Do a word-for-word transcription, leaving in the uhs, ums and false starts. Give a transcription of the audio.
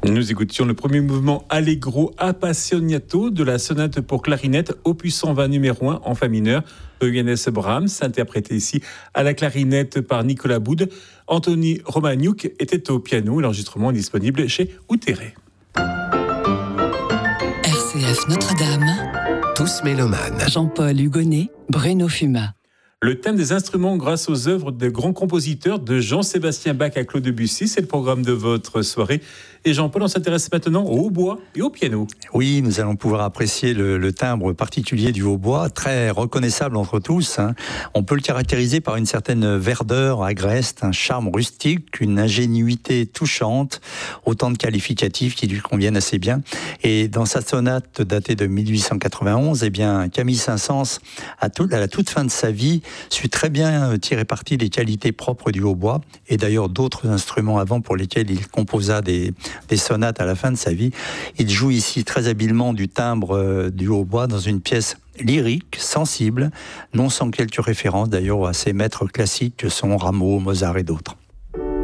Nous écoutions le premier mouvement Allegro Appassionato de la sonate pour clarinette opus cent vingt numéro un en fa mineur de Johannes Brahms, interprété ici à la clarinette par Nicolas Boud. Anthony Romagnouk était au piano. L'enregistrement est disponible chez Outeré. R C F Notre-Dame. Tous mélomanes. Jean-Paul Hugonnet, Bruno Fuma. Le thème des instruments grâce aux œuvres de grands compositeurs de Jean-Sébastien Bach à Claude Debussy, c'est le programme de votre soirée. Et Jean-Paul, on s'intéresse maintenant au hautbois et au piano. Oui, nous allons pouvoir apprécier le, le timbre particulier du hautbois, très reconnaissable entre tous. Hein. On peut le caractériser par une certaine verdeur agreste, un charme rustique, une ingénuité touchante, autant de qualificatifs qui lui conviennent assez bien. Et dans sa sonate datée de mille huit cent quatre-vingt-onze, eh bien, Camille Saint-Saëns, à, tout, à la toute fin de sa vie, sut très bien tirer parti des qualités propres du hautbois, et d'ailleurs d'autres instruments avant pour lesquels il composa des des sonates à la fin de sa vie. Il joue ici très habilement du timbre euh, du hautbois dans une pièce lyrique, sensible, non sans quelques références d'ailleurs à ses maîtres classiques que sont Rameau, Mozart et d'autres.